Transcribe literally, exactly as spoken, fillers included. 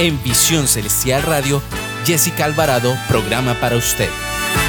En Visión Celestial Radio, Jessica Alvarado, programa para usted.